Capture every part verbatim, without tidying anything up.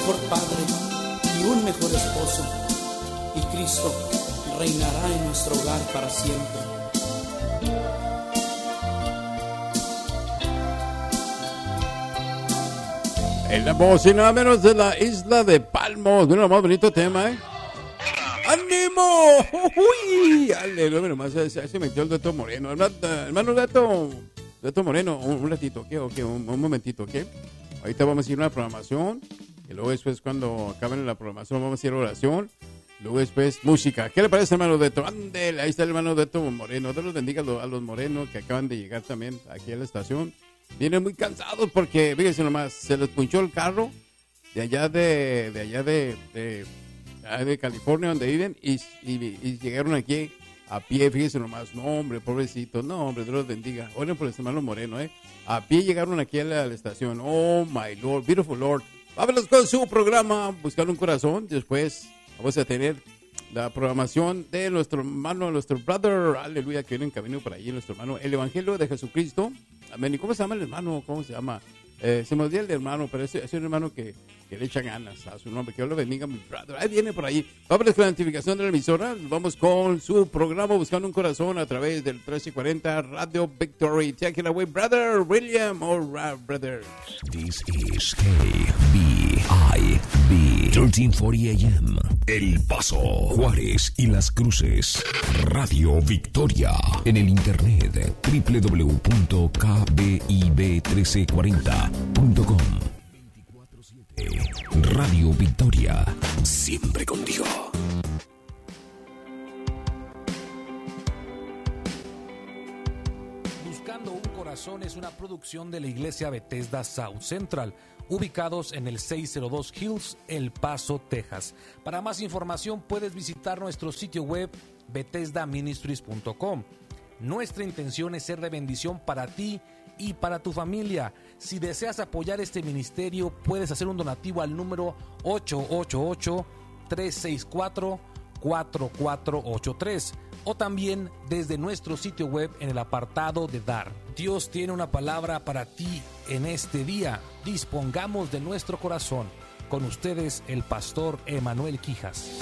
mejor padre y un mejor esposo. Y Cristo reinará en nuestro hogar para siempre. En la voz y nada menos de la isla de Palmos. Mira, más bonito tema, ¿eh? ¡Ánimo! ¡Uy! Aleluya, nomás se, se metió el Beto Moreno. Hermano Beto, Beto Moreno, un, un ratito, ¿ok? okay un, un momentito, ¿ok? Ahorita vamos a ir a una programación. Y luego después, cuando acaben la programación, vamos a ir a oración. Luego después, música. ¿Qué le parece, hermano Beto? Ándele, ahí está el hermano Beto Moreno. Dios los bendiga a los, a los morenos que acaban de llegar también aquí a la estación. Vienen muy cansados porque, fíjense nomás, se les punchó el carro de allá de, de allá de, de, de California donde viven y, y, y llegaron aquí a pie, fíjense nomás, no hombre, pobrecito, no hombre, Dios los bendiga. Oren por este hermano Moreno, eh. A pie llegaron aquí a la, a la estación, oh my Lord, beautiful Lord. Vámonos con su programa, Buscar un Corazón. Después vamos a tener la programación de nuestro hermano, nuestro brother, aleluya, que viene en camino por allí, nuestro hermano, el Evangelio de Jesucristo. Amén. ¿Y cómo se llama el hermano? ¿Cómo se llama? Eh, se me olvidó el hermano, pero es, es un hermano que, que le echa ganas a su nombre. Que Dios lo bendiga, mi brother. Ahí viene por ahí. Vamos con la identificación de la emisora. Vamos con su programa Buscando un Corazón a través del trece cuarenta Radio Victory. Take it away, brother William. All right, brother. This is K B I B thirteen forty A M. El Paso, Juárez y Las Cruces. Radio Victoria. En el internet doble u doble u doble u punto k b i b trece cuarenta punto com. veinticuatro siete. Radio Victoria. Siempre contigo. Buscando un Corazón es una producción de la Iglesia Bethesda South Central, ubicados en el seiscientos dos Hills, El Paso, Texas. Para más información puedes visitar nuestro sitio web bethesda ministries punto com. Nuestra intención es ser de bendición para ti y para tu familia. Si deseas apoyar este ministerio, puedes hacer un donativo al número ocho ocho ocho, tres seis cuatro, cuatro cuatro ocho tres o también desde nuestro sitio web en el apartado de Dar. Dios tiene una palabra para ti en este día. Dispongamos de nuestro corazón. Con ustedes, el pastor Emanuel Quijas.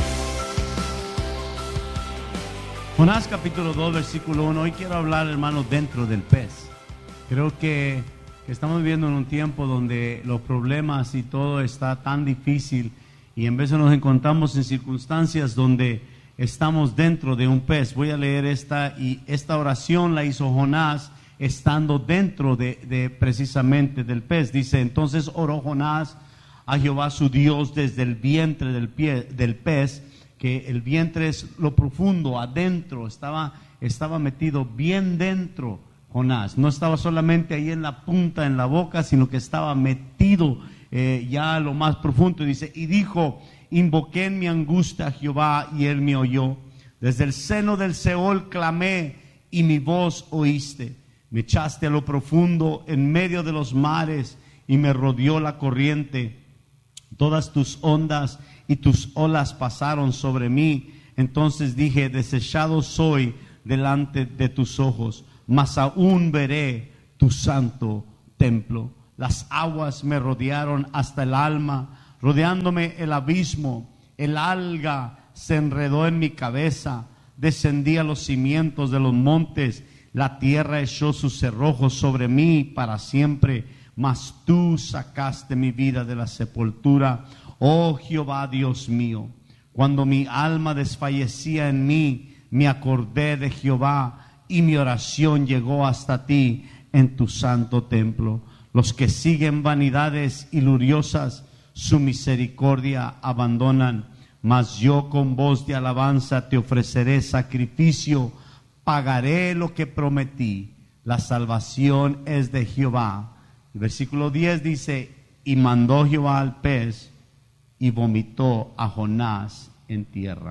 Jonás capítulo dos, versículo uno. Hoy quiero hablar, hermano, dentro del pez. Creo que, que estamos viviendo en un tiempo donde los problemas y todo está tan difícil y en vez de nos encontramos en circunstancias donde estamos dentro de un pez. Voy a leer esta y esta oración la hizo Jonás estando dentro de, de precisamente del pez. Dice, entonces oró Jonás a Jehová su Dios desde el vientre del, pie, del pez, que el vientre es lo profundo, adentro, estaba, estaba metido bien dentro Jonás. No estaba solamente ahí en la punta, en la boca, sino que estaba metido eh, ya a lo más profundo. Dice, y dijo, invoqué en mi angustia a Jehová y él me oyó. Desde el seno del Seol clamé y mi voz oíste. Me echaste a lo profundo en medio de los mares y me rodeó la corriente. Todas tus ondas y tus olas pasaron sobre mí. Entonces dije, desechado soy delante de tus ojos, mas aún veré tu santo templo. Las aguas me rodearon hasta el alma, rodeándome el abismo. El alga se enredó en mi cabeza, descendí a los cimientos de los montes. La tierra echó sus cerrojos sobre mí para siempre, mas tú sacaste mi vida de la sepultura. Oh Jehová Dios mío, cuando mi alma desfallecía en mí, me acordé de Jehová y mi oración llegó hasta ti en tu santo templo. Los que siguen vanidades iluriosas, su misericordia abandonan, mas yo con voz de alabanza te ofreceré sacrificio, pagaré lo que prometí. La salvación es de Jehová. El versículo diez dice, y mandó Jehová al pez y vomitó a Jonás en tierra.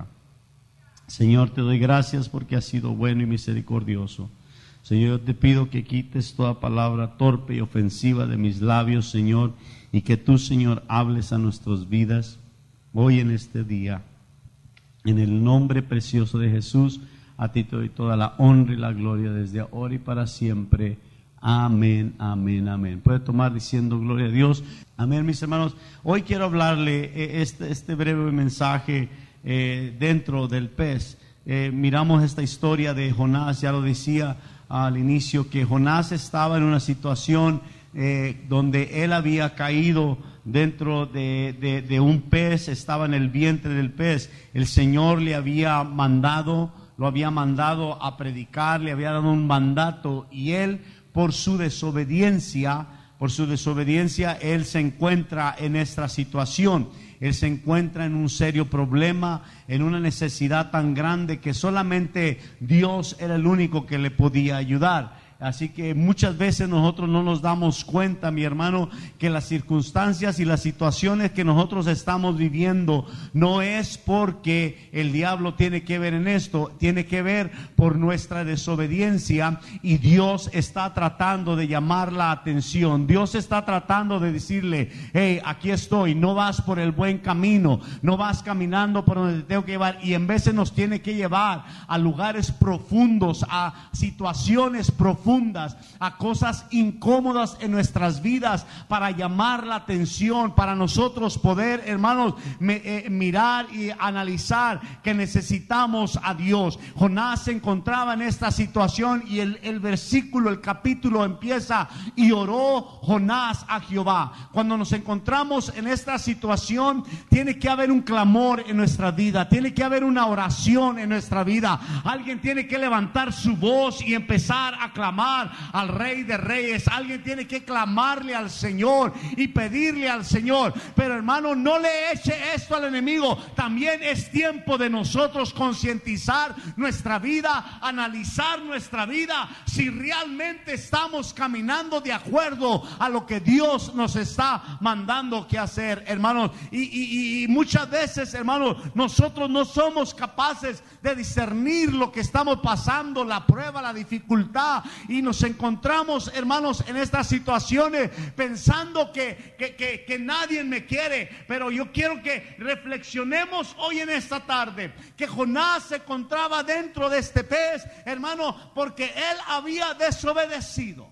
Señor, te doy gracias porque has sido bueno y misericordioso. Señor, yo te pido que quites toda palabra torpe y ofensiva de mis labios, Señor, y que tú, Señor, hables a nuestras vidas hoy en este día. En el nombre precioso de Jesús, a ti te doy toda la honra y la gloria desde ahora y para siempre. Amén, amén, amén. Puede tomar diciendo gloria a Dios. Amén, mis hermanos. Hoy quiero hablarle este, este breve mensaje eh, dentro del pez. Eh, miramos esta historia de Jonás, ya lo decía al inicio, que Jonás estaba en una situación eh, donde él había caído dentro de, de, de un pez, estaba en el vientre del pez. El Señor le había mandado, lo había mandado a predicar, le había dado un mandato, y él, por su desobediencia, por su desobediencia, él se encuentra en esta situación. Él se encuentra en un serio problema, en una necesidad tan grande que solamente Dios era el único que le podía ayudar. Así que muchas veces nosotros no nos damos cuenta, mi hermano, que las circunstancias y las situaciones que nosotros estamos viviendo no es porque el diablo tiene que ver en esto, tiene que ver por nuestra desobediencia, y Dios está tratando de llamar la atención. Dios está tratando de decirle: hey, aquí estoy, no vas por el buen camino, no vas caminando por donde te tengo que llevar. Y en veces nos tiene que llevar a lugares profundos, a situaciones profundas, a cosas incómodas en nuestras vidas, para llamar la atención, para nosotros poder, hermanos, me, eh, mirar y analizar que necesitamos a Dios. Jonás se encontraba en esta situación, y el, el versículo, el capítulo empieza: y oró Jonás a Jehová. Cuando nos encontramos en esta situación, tiene que haber un clamor en nuestra vida, tiene que haber una oración en nuestra vida. Alguien tiene que levantar su voz y empezar a clamar al Rey de Reyes. Alguien tiene que clamarle al Señor y pedirle al Señor. Pero, hermano, no le eche esto al enemigo. También es tiempo de nosotros concientizar nuestra vida, analizar nuestra vida, si realmente estamos caminando de acuerdo a lo que Dios nos está mandando que hacer, hermanos. Y, y, y muchas veces, hermanos, nosotros no somos capaces de discernir lo que estamos pasando, la prueba, la dificultad, y nos encontramos, hermanos, en estas situaciones pensando que, que, que, que nadie me quiere. Pero yo quiero que reflexionemos hoy en esta tarde que Jonás se encontraba dentro de este pez, hermano, porque él había desobedecido.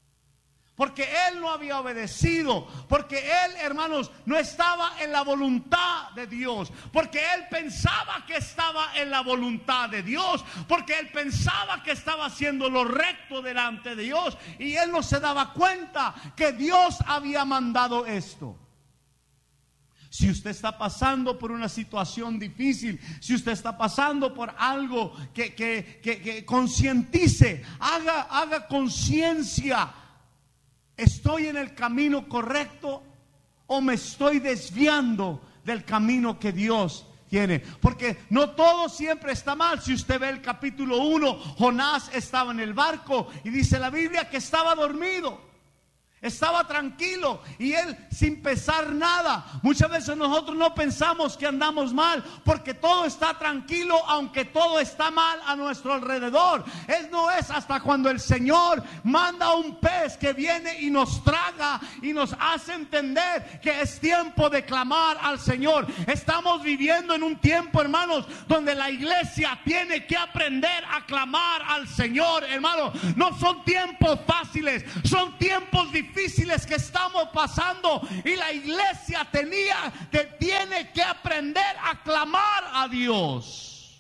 Porque él no había obedecido, porque él, hermanos, no estaba en la voluntad de Dios, porque él pensaba que estaba en la voluntad de Dios, porque él pensaba que estaba haciendo lo recto delante de Dios, y él no se daba cuenta que Dios había mandado esto. Si usted está pasando por una situación difícil, si usted está pasando por algo que, que, que, que concientice, haga, haga conciencia. ¿Estoy en el camino correcto o me estoy desviando del camino que Dios tiene? Porque no todo siempre está mal. Si usted ve el capítulo uno, Jonás estaba en el barco y dice la Biblia que estaba dormido. Estaba tranquilo y él sin pensar nada. Muchas veces nosotros no pensamos que andamos mal porque todo está tranquilo, aunque todo está mal a nuestro alrededor. Es no es hasta cuando el Señor manda un pez que viene y nos traga y nos hace entender que es tiempo de clamar al Señor. Estamos viviendo en un tiempo, hermanos, donde la iglesia tiene que aprender a clamar al Señor, hermanos. No son tiempos fáciles, son tiempos difíciles difíciles que estamos pasando, y la iglesia tenía que tiene que aprender a clamar a Dios,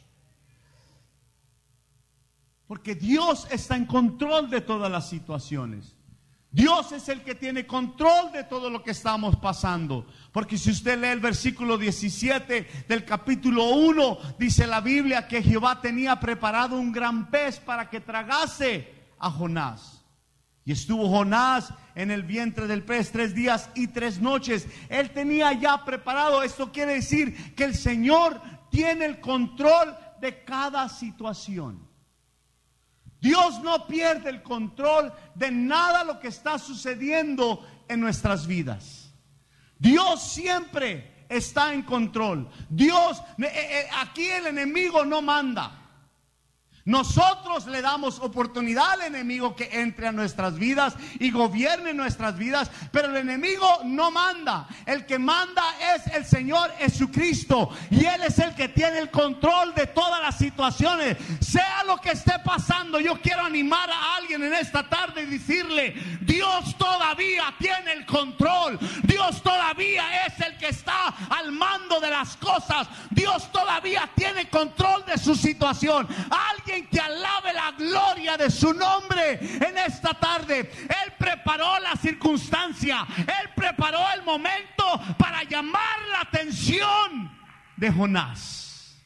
porque Dios está en control de todas las situaciones. Dios es el que tiene control de todo lo que estamos pasando. Porque si usted lee el versículo diecisiete del capítulo uno, dice la Biblia que Jehová tenía preparado un gran pez para que tragase a Jonás. Y estuvo Jonás en el vientre del pez tres días y tres noches. Él tenía ya preparado. Esto quiere decir que el Señor tiene el control de cada situación. Dios no pierde el control de nada lo que está sucediendo en nuestras vidas. Dios siempre está en control. Dios, eh, eh, aquí el enemigo no manda. Nosotros le damos oportunidad al enemigo que entre a nuestras vidas y gobierne nuestras vidas, pero el enemigo no manda. El que manda es el Señor Jesucristo, y Él es el que tiene el control de todas las situaciones. Sea lo que esté pasando, yo quiero animar a alguien en esta tarde y decirle: Dios todavía tiene el control. Dios todavía es el que está al mando de las cosas. Dios todavía tiene control de su situación. Alguien que alabe la gloria de su nombre en esta tarde. Él preparó la circunstancia, Él preparó el momento para llamar la atención de Jonás.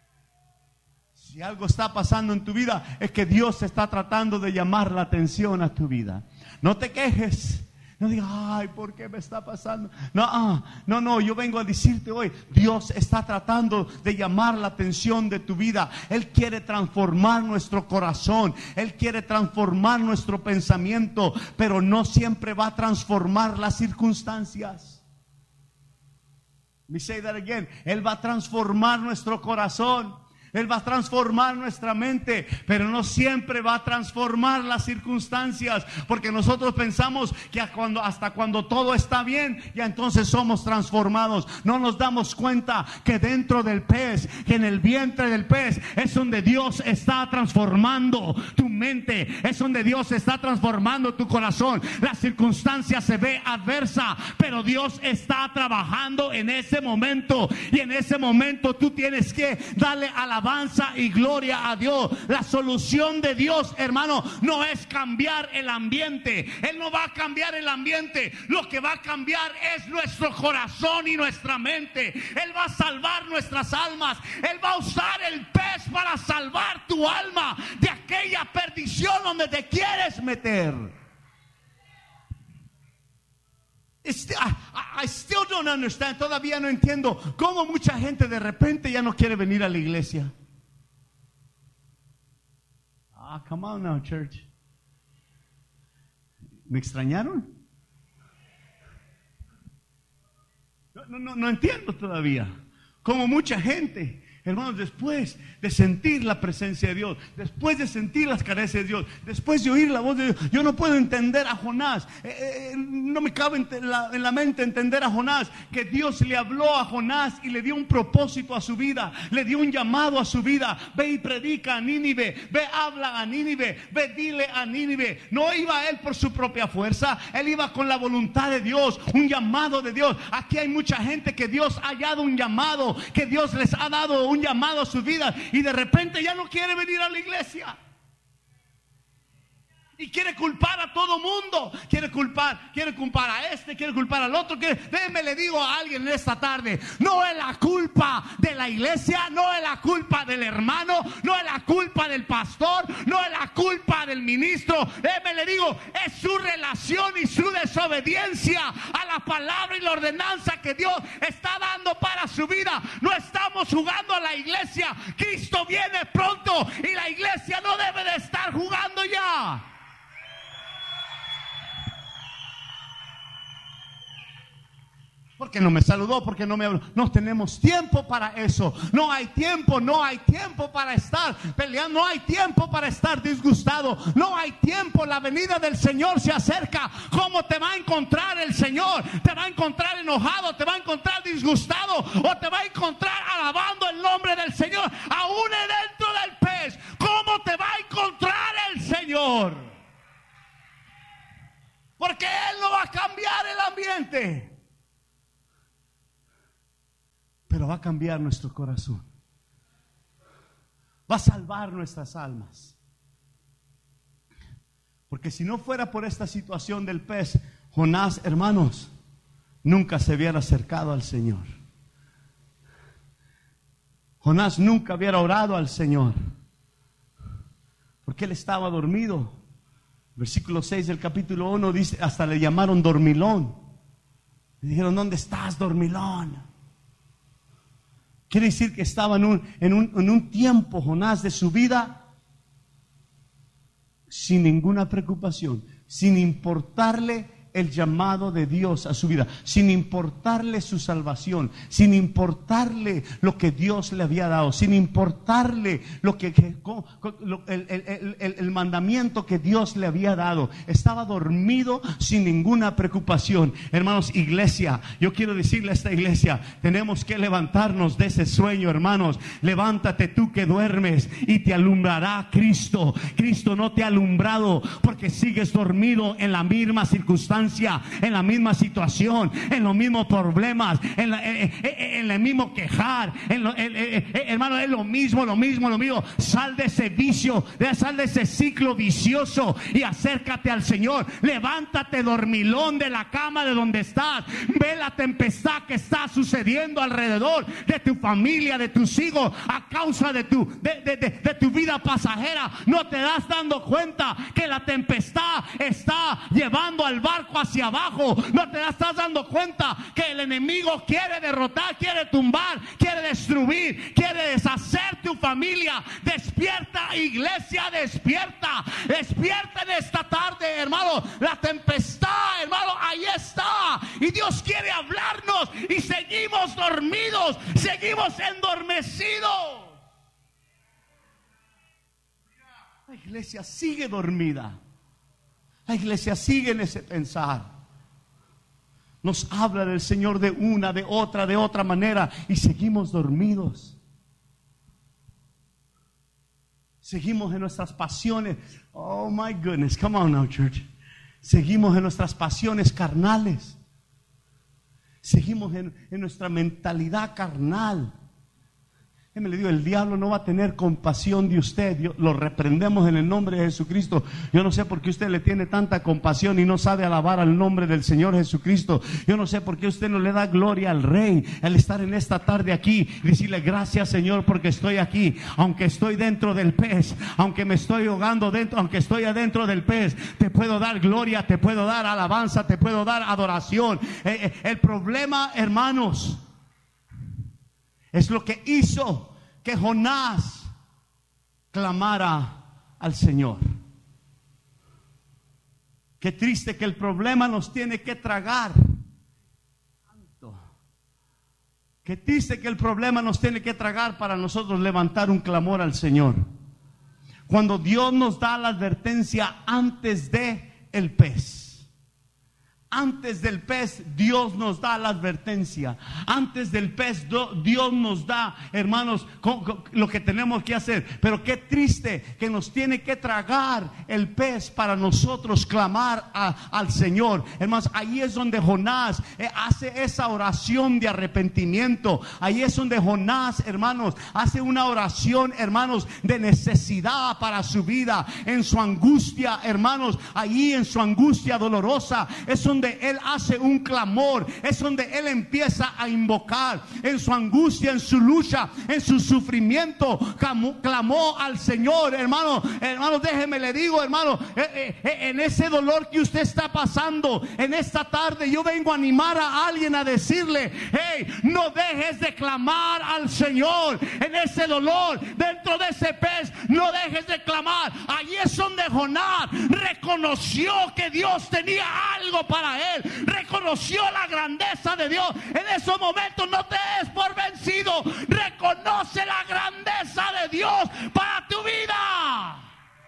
Si algo está pasando en tu vida, es que Dios está tratando de llamar la atención a tu vida. No te quejes. No digas: ay, ¿por qué me está pasando? No, no, no, yo vengo a decirte hoy: Dios está tratando de llamar la atención de tu vida. Él quiere transformar nuestro corazón, Él quiere transformar nuestro pensamiento, pero no siempre va a transformar las circunstancias. Let me say that again. Él va a transformar nuestro corazón, Él va a transformar nuestra mente, pero no siempre va a transformar las circunstancias, porque nosotros pensamos que cuando, hasta cuando todo está bien, ya entonces somos transformados. No nos damos cuenta que dentro del pez, que en el vientre del pez, es donde Dios está transformando tu mente, es donde Dios está transformando tu corazón. La circunstancia se ve adversa, pero Dios está trabajando en ese momento, y en ese momento tú tienes que darle alabanza y gloria a Dios. La solución de Dios, hermano, no es cambiar el ambiente. Él no va a cambiar el ambiente. Lo que va a cambiar es nuestro corazón y nuestra mente. Él va a salvar nuestras almas. Él va a usar el pez para salvar tu alma de aquella perdición donde te quieres meter. I, I still don't understand. Todavía no entiendo cómo mucha gente de repente ya no quiere venir a la iglesia. Ah, come on now, church. ¿Me extrañaron? No, no, no, no entiendo todavía cómo mucha gente, hermanos, después de sentir la presencia de Dios, después de sentir las carencias de Dios, después de oír la voz de Dios, yo no puedo entender a Jonás. Eh, eh, no me cabe en la, en la mente entender a Jonás, que Dios le habló a Jonás y le dio un propósito a su vida, le dio un llamado a su vida. Ve y predica a Nínive, ve, habla a Nínive, ve, dile a Nínive. No iba él por su propia fuerza, él iba con la voluntad de Dios, un llamado de Dios. Aquí hay mucha gente que Dios ha dado un llamado, que Dios les ha dado un llamado a su vida, y de repente ya no quiere venir a la iglesia y quiere culpar a todo mundo. Quiere culpar, quiere culpar a este, quiere culpar al otro. Quiere, déjeme le digo a alguien en esta tarde: no es la culpa de la iglesia, no es la culpa del hermano, no es la culpa del pastor, no es la culpa del ministro. Déjeme le digo, es su relación y su desobediencia a la palabra y la ordenanza que Dios está dando para su vida. No estamos jugando a la iglesia. Cristo viene pronto y la iglesia no debe de estar jugando ya. Porque no me saludó, porque no me habló. No tenemos tiempo para eso. No hay tiempo, no hay tiempo para estar peleando. No hay tiempo para estar disgustado. No hay tiempo. La venida del Señor se acerca. ¿Cómo te va a encontrar el Señor? ¿Te va a encontrar enojado? ¿Te va a encontrar disgustado? ¿O te va a encontrar alabando el nombre del Señor? Aún dentro del pez, ¿cómo te va a encontrar el Señor? Porque Él no va a cambiar el ambiente, pero va a cambiar nuestro corazón. Va a salvar nuestras almas. Porque si no fuera por esta situación del pez, Jonás, hermanos, nunca se hubiera acercado al Señor. Jonás nunca hubiera orado al Señor, porque él estaba dormido. Versículo seis del capítulo uno dice, hasta le llamaron dormilón. Le dijeron: ¿dónde estás, dormilón? Quiere decir que estaba en un, en un, en un tiempo, Jonás, de su vida, sin ninguna preocupación, sin importarle el llamado de Dios a su vida, sin importarle su salvación, sin importarle lo que Dios le había dado, sin importarle lo que, que lo, el, el, el, el mandamiento que Dios le había dado. Estaba dormido sin ninguna preocupación. Hermanos, iglesia, yo quiero decirle a esta iglesia, tenemos que levantarnos de ese sueño, hermanos. Levántate tú que duermes y te alumbrará Cristo. Cristo no te ha alumbrado porque sigues dormido en la misma circunstancia, en la misma situación, en los mismos problemas, en, la, en, en, en el mismo quejar, en lo, en, en, en, hermano, es lo mismo, lo mismo, lo mismo. Sal de ese vicio, sal de ese ciclo vicioso y acércate al Señor. Levántate, dormilón, de la cama de donde estás. Ve la tempestad que está sucediendo alrededor de tu familia, de tus hijos, a causa de tu, de, de, de, de tu vida pasajera. No te das dando cuenta que la tempestad está llevando al barco hacia abajo. No te estás dando cuenta que el enemigo quiere derrotar, quiere tumbar, quiere destruir, quiere deshacer tu familia. Despierta, iglesia, despierta, despierta en esta tarde, hermano. La tempestad, hermano, ahí está, y Dios quiere hablarnos y seguimos dormidos, seguimos endormecidos. La iglesia sigue dormida. La iglesia sigue en ese pensar. Nos habla del Señor de una, de otra, de otra manera, y seguimos dormidos. Seguimos en nuestras pasiones. Oh my goodness, come on now, church. Seguimos en nuestras pasiones carnales. Seguimos en, en nuestra mentalidad carnal. Me le digo, el diablo no va a tener compasión de usted. Yo, lo reprendemos en el nombre de Jesucristo. Yo no sé por qué usted le tiene tanta compasión y no sabe alabar al nombre del Señor Jesucristo. Yo no sé por qué usted no le da gloria al Rey al estar en esta tarde aquí y decirle gracias, Señor, porque estoy aquí. Aunque estoy dentro del pez, aunque me estoy ahogando dentro, aunque estoy adentro del pez, te puedo dar gloria, te puedo dar alabanza, te puedo dar adoración. Eh, eh, el problema, hermanos, es lo que hizo que Jonás clamara al Señor. Qué triste que el problema nos tiene que tragar. Qué triste que el problema nos tiene que tragar para nosotros levantar un clamor al Señor. Cuando Dios nos da la advertencia antes de el pez. Antes del pez, Dios nos da la advertencia. Antes del pez, Dios nos da, hermanos, lo que tenemos que hacer. Pero qué triste que nos tiene que tragar el pez para nosotros clamar a, al Señor. Hermanos, ahí es donde Jonás eh, hace esa oración de arrepentimiento. Ahí es donde Jonás, hermanos, hace una oración, hermanos, de necesidad para su vida. En su angustia, hermanos, ahí en su angustia dolorosa, es donde donde él hace un clamor, es donde él empieza a invocar. En su angustia, en su lucha, en su sufrimiento, clamó, clamó al Señor. Hermano, hermano, déjeme le digo, hermano, eh, eh, en ese dolor que usted está pasando en esta tarde, yo vengo a animar a alguien a decirle: hey, no dejes de clamar al Señor. En ese dolor, dentro de ese pez, no dejes de clamar. Allí es donde Jonás reconoció que Dios tenía algo para él, reconoció la grandeza de Dios. En esos momentos no te des por vencido, reconoce la grandeza de Dios para tu vida.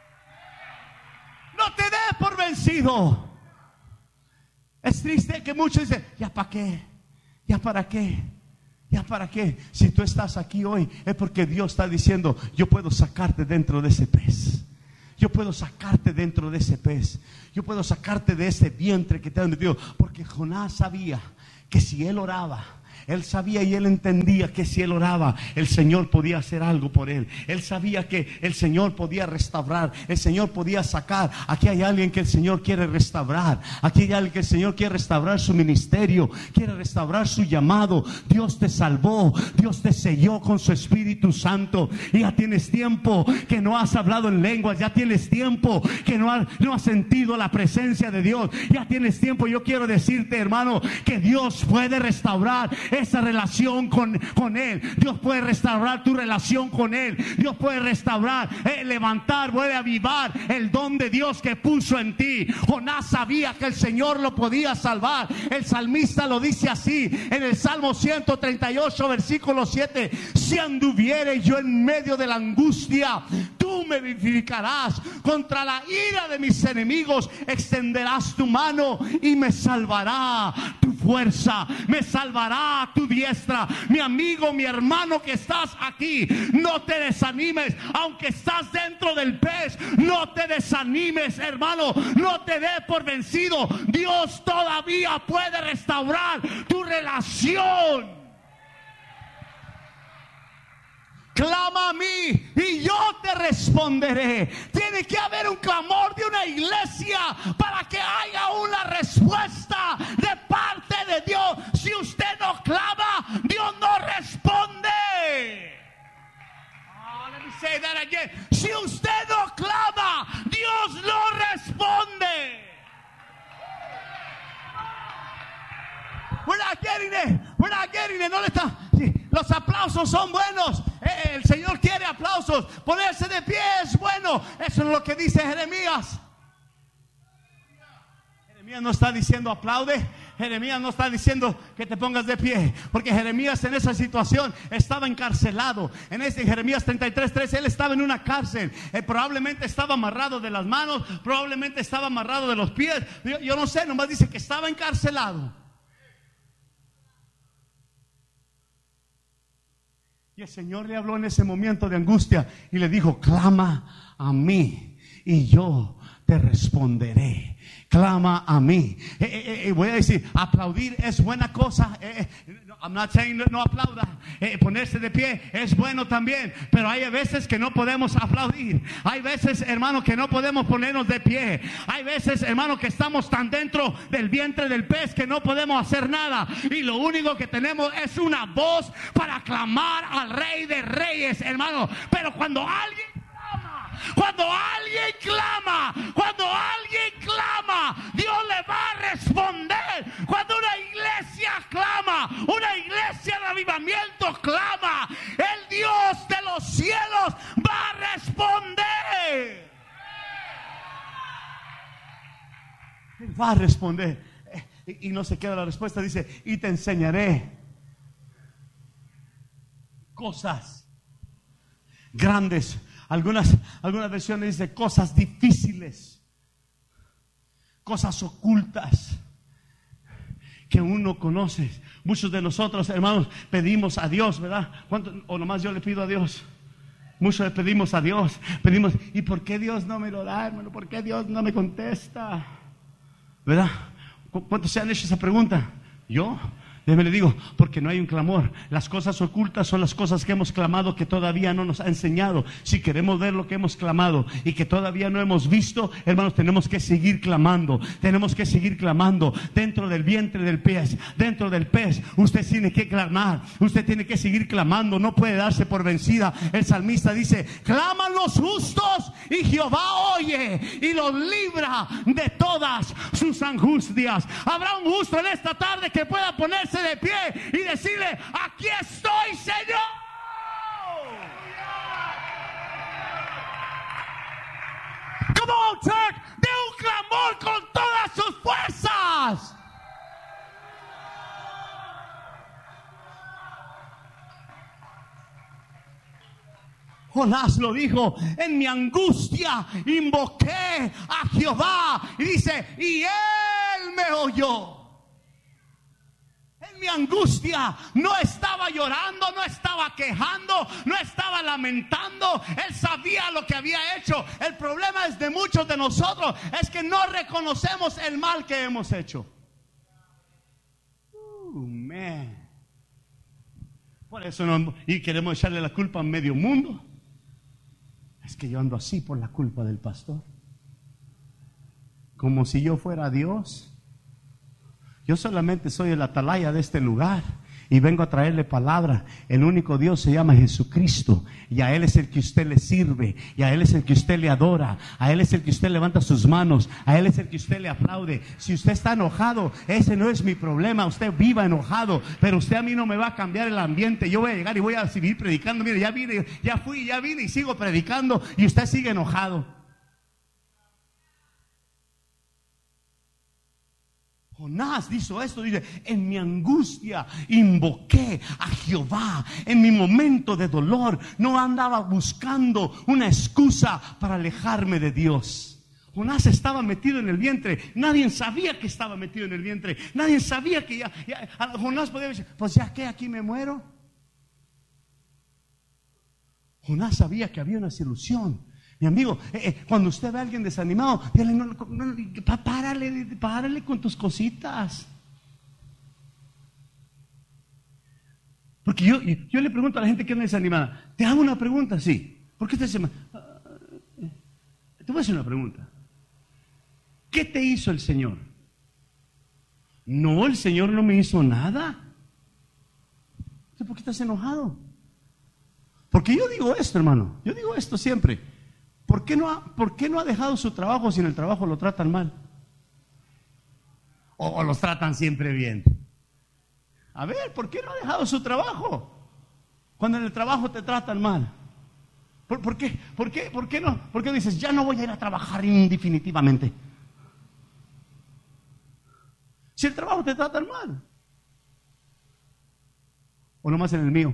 No te des por vencido. Es triste que muchos dicen: ¿ya para qué? ¿Ya para qué? ¿Ya para qué? Si tú estás aquí hoy es porque Dios está diciendo: yo puedo sacarte dentro de ese pez. Yo puedo sacarte dentro de ese pez. Yo puedo sacarte de ese vientre que te han metido. Porque Jonás sabía que si él oraba, él sabía y él entendía que si él oraba, el Señor podía hacer algo por él. Él sabía que el Señor podía restaurar, el Señor podía sacar. Aquí hay alguien que el Señor quiere restaurar. Aquí hay alguien que el Señor quiere restaurar su ministerio, quiere restaurar su llamado. Dios te salvó, Dios te selló con su Espíritu Santo. Y ya tienes tiempo que no has hablado en lenguas. Ya tienes tiempo que no has, no has sentido la presencia de Dios. Ya tienes tiempo. Yo quiero decirte, hermano, que Dios puede restaurar esa relación con, con Él. Dios puede restaurar tu relación con Él. Dios puede restaurar, eh, levantar, puede avivar el don de Dios que puso en ti. Jonás sabía que el Señor lo podía salvar. El salmista lo dice así en el Salmo ciento treinta y ocho versículo siete: si anduviere yo en medio de la angustia, tú me vivificarás. Contra la ira de mis enemigos extenderás tu mano y me salvará tu fuerza, me salvará tu diestra. Mi amigo, mi hermano que estás aquí, no te desanimes. Aunque estás dentro del pez, no te desanimes, hermano. No te dé por vencido. Dios todavía puede restaurar tu relación. Clama a mí y yo te responderé. Tiene que haber un clamor de una iglesia para que haya una respuesta de parte de Dios. Si usted no clama, Dios no responde. Oh, let me say that again. Si usted no clama, Dios no responde. We're not getting it. We're not getting it. No le está. Sí, los aplausos son buenos. Eh, el Señor quiere aplausos. Ponerse de pie es bueno. Eso es lo que dice Jeremías. Jeremías no está diciendo aplaude. Jeremías no está diciendo que te pongas de pie, porque Jeremías en esa situación estaba encarcelado. En ese Jeremías treinta y tres tres, él estaba en una cárcel. Él probablemente estaba amarrado de las manos, probablemente estaba amarrado de los pies. Yo, yo no sé, nomás dice que estaba encarcelado. Y el Señor le habló en ese momento de angustia y le dijo: clama a mí y yo te responderé. Clama a mí. Eh, eh, eh, voy a decir, aplaudir es buena cosa. Eh, eh, I'm not saying no, no aplauda. Eh, ponerse de pie es bueno también. Pero hay veces que no podemos aplaudir. Hay veces, hermano, que no podemos ponernos de pie. Hay veces, hermano, que estamos tan dentro del vientre del pez que no podemos hacer nada. Y lo único que tenemos es una voz para clamar al Rey de Reyes, hermano. Pero cuando alguien Cuando alguien clama, cuando alguien clama, Dios le va a responder. Cuando una iglesia clama, una iglesia de avivamiento clama, el Dios de los cielos va a responder. Él va a responder. Y no se queda la respuesta, dice: y te enseñaré cosas grandes. Algunas, algunas versiones dicen cosas difíciles, cosas ocultas que uno conoce. Muchos de nosotros, hermanos, pedimos a Dios, ¿verdad? ¿Cuánto? O nomás yo le pido a Dios. Muchos le pedimos a Dios. Pedimos, ¿y por qué Dios no me lo da, hermano? ¿Por qué Dios no me contesta? ¿Verdad? ¿Cuántos se han hecho esa pregunta? ¿Yo? Déjeme le digo, porque no hay un clamor. Las cosas ocultas son las cosas que hemos clamado que todavía no nos ha enseñado. Si queremos ver lo que hemos clamado y que todavía no hemos visto, hermanos, tenemos que seguir clamando. Tenemos que seguir clamando dentro del vientre del pez. Dentro del pez, usted tiene que clamar. Usted tiene que seguir clamando. No puede darse por vencida. El salmista dice: claman los justos y Jehová oye y los libra de todas sus angustias. Habrá un justo en esta tarde que pueda ponerse de pie y decirle: aquí estoy, Señor. Come on, church, de un clamor con todas sus fuerzas. Jonás lo dijo: en mi angustia invoqué a Jehová, y dice, y él me oyó. En mi angustia no estaba llorando, no estaba quejando, no estaba lamentando. Él sabía lo que había hecho. El problema es de muchos de nosotros, es que no reconocemos el mal que hemos hecho. Uh, man. Por eso no, y queremos echarle la culpa a medio mundo. Es que yo ando así por la culpa del pastor. Como si yo fuera Dios. Yo solamente soy el atalaya de este lugar y vengo a traerle palabra. El único Dios se llama Jesucristo, y a Él es el que usted le sirve, y a Él es el que usted le adora, a Él es el que usted levanta sus manos, a Él es el que usted le aplaude. Si usted está enojado, ese no es mi problema. Usted viva enojado, pero usted a mí no me va a cambiar el ambiente. Yo voy a llegar y voy a seguir predicando. Mire, ya vine, ya fui, ya vine y sigo predicando, y usted sigue enojado. Jonás dijo esto, dice: en mi angustia invoqué a Jehová. En mi momento de dolor no andaba buscando una excusa para alejarme de Dios. Jonás estaba metido en el vientre. Nadie sabía que estaba metido en el vientre. Nadie sabía que ya, ya Jonás podía decir: pues ya que aquí me muero. Jonás sabía que había una solución. Mi amigo, eh, eh, cuando usted ve a alguien desanimado, dígale: no, no, no, párale, párale con tus cositas. Porque yo, yo le pregunto a la gente que anda desanimada: te hago una pregunta, sí. ¿Por qué estás desanimada? Te voy a hacer una pregunta. ¿Qué te hizo el Señor? No, el Señor no me hizo nada. ¿Por qué estás enojado? Porque yo digo esto, hermano. Yo digo esto siempre. ¿Por qué no ha, por qué no ha dejado su trabajo si en el trabajo lo tratan mal? O, o los tratan siempre bien. A ver, ¿por qué no ha dejado su trabajo cuando en el trabajo te tratan mal? ¿Por, por qué? ¿Por qué? ¿Por qué no? ¿Por qué dices: ya no voy a ir a trabajar indefinitivamente? Si el trabajo te tratan mal. ¿O nomás en el mío?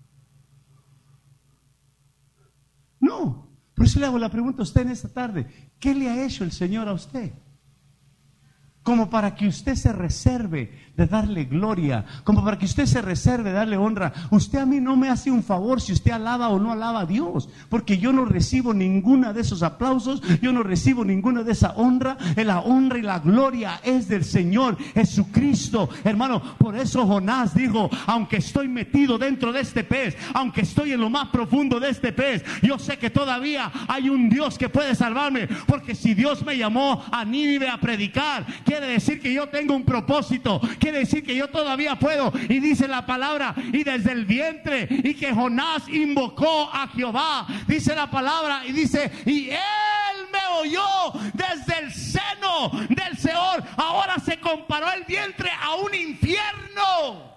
No. Por eso le hago la pregunta a usted en esta tarde: ¿qué le ha hecho el Señor a usted? Como para que usted se reserve de darle gloria, como para que usted se reserve de darle honra. Usted a mí no me hace un favor si usted alaba o no alaba a Dios, porque yo no recibo ninguna de esos aplausos, yo no recibo ninguna de esa honra. La honra y la gloria es del Señor Jesucristo, hermano. Por eso Jonás dijo: aunque estoy metido dentro de este pez, aunque estoy en lo más profundo de este pez, yo sé que todavía hay un Dios que puede salvarme, porque si Dios me llamó a Nínive a predicar, quiere decir que yo tengo un propósito, quiere decir que yo todavía puedo. Y dice la palabra: y desde el vientre, y que Jonás invocó a Jehová, dice la palabra, y dice: y él me oyó desde el seno del Seol. Ahora se comparó el vientre a un infierno.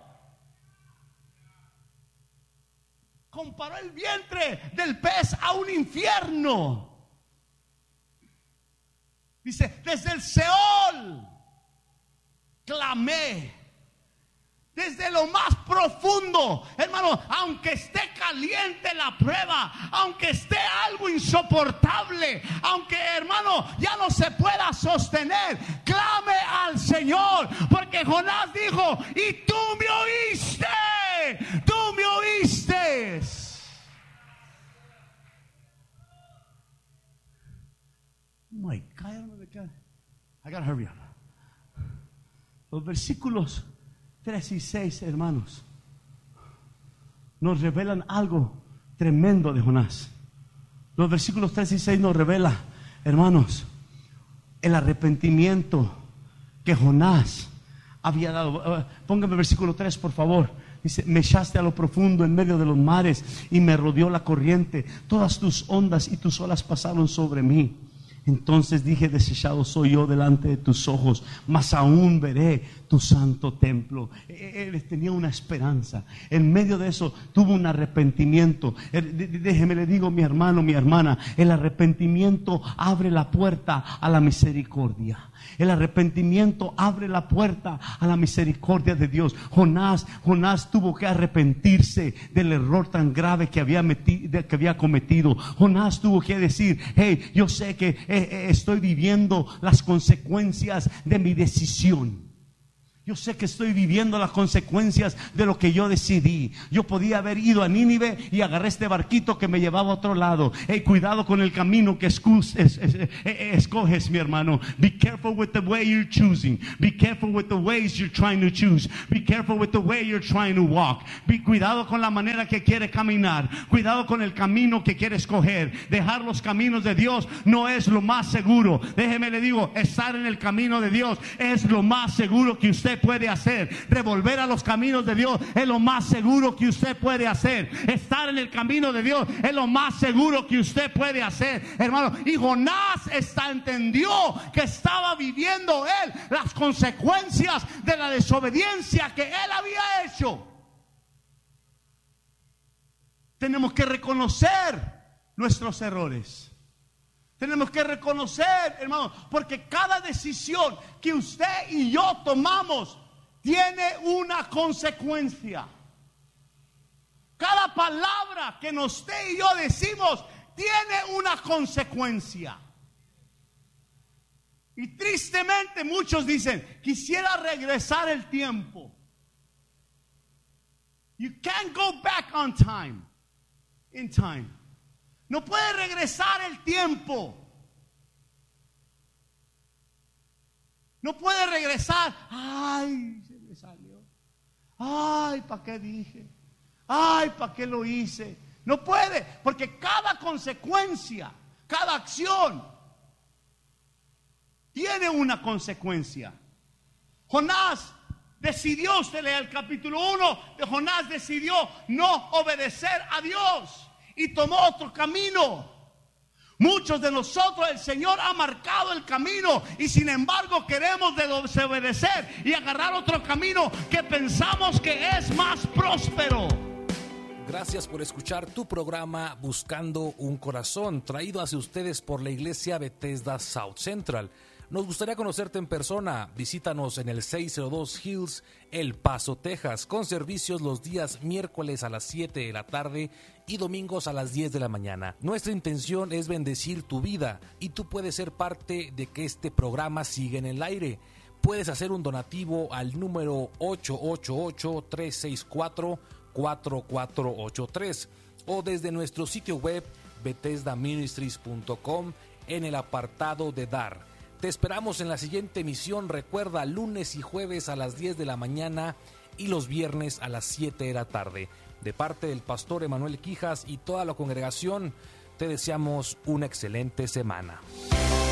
Comparó el vientre del pez a un infierno. Dice: desde el Seol clamé, desde lo más profundo, hermano. Aunque esté caliente la prueba, aunque esté algo insoportable, aunque, hermano, ya no se pueda sostener, clame al Señor, porque Jonás dijo: y tú me oíste, tú me oíste. Oh my God, I gotta hurry up. Los versículos tres y seis, hermanos, nos revelan algo tremendo de Jonás. Los versículos tres y seis nos revela, hermanos, el arrepentimiento que Jonás había dado. Póngame el versículo tres, por favor. Dice: me echaste a lo profundo en medio de los mares, y me rodeó la corriente. Todas tus ondas y tus olas pasaron sobre mí. Entonces dije: desechado soy yo delante de tus ojos, mas aún veré tu santo templo. Él tenía una esperanza. En medio de eso tuvo un arrepentimiento. Déjeme le digo, mi hermano, mi hermana, el arrepentimiento abre la puerta a la misericordia. El arrepentimiento abre la puerta a la misericordia de Dios. Jonás, Jonás tuvo que arrepentirse del error tan grave que había, metido, que había cometido. Jonás tuvo que decir: hey, yo sé que eh, estoy viviendo las consecuencias de mi decisión. Yo sé que estoy viviendo las consecuencias de lo que yo decidí. Yo podía haber ido a Nínive y agarré este barquito que me llevaba a otro lado. Hey, cuidado con el camino que escoges, es, es, es, escoges, mi hermano. Be careful with the way you're choosing. Be careful with the ways you're trying to choose. Be careful with the way you're trying to walk. Be, cuidado con la manera que quiere caminar. Cuidado con el camino que quiere escoger. Dejar los caminos de Dios no es lo más seguro. Déjeme le digo, estar en el camino de Dios es lo más seguro que usted usted puede hacer. Revolver a los caminos de Dios es lo más seguro que usted puede hacer. Estar en el camino de Dios es lo más seguro que usted puede hacer, hermano. Y Jonás está, entendió que estaba viviendo él las consecuencias de la desobediencia que él había hecho. Tenemos que reconocer nuestros errores. Tenemos que reconocer, hermano, porque cada decisión que usted y yo tomamos tiene una consecuencia. Cada palabra que usted y yo decimos tiene una consecuencia. Y tristemente muchos dicen, quisiera regresar el tiempo. You can't go back on time. In time. No puede regresar el tiempo. No puede regresar. Ay, se me salió. Ay, ¿para qué dije? Ay, ¿para qué lo hice? No puede, porque cada consecuencia, cada acción tiene una consecuencia. Jonás decidió, usted lee el capítulo uno de Jonás, decidió no obedecer a Dios y tomó otro camino. Muchos de nosotros, el Señor ha marcado el camino y sin embargo queremos desobedecer y agarrar otro camino que pensamos que es más próspero. Gracias por escuchar tu programa Buscando un Corazón, traído hacia ustedes por la Iglesia Bethesda South Central. Nos gustaría conocerte en persona. Visítanos en el seiscientos dos Hills, El Paso, Texas, con servicios los días miércoles a las siete de la tarde y domingos a las diez de la mañana. Nuestra intención es bendecir tu vida y tú puedes ser parte de que este programa siga en el aire. Puedes hacer un donativo al número ocho ocho ocho, tres seis cuatro, cuatro cuatro ocho tres o desde nuestro sitio web bethesda ministries punto com en el apartado de dar. Te esperamos en la siguiente emisión. Recuerda, lunes y jueves a las diez de la mañana y los viernes a las siete de la tarde. De parte del pastor Emanuel Quijas y toda la congregación, te deseamos una excelente semana.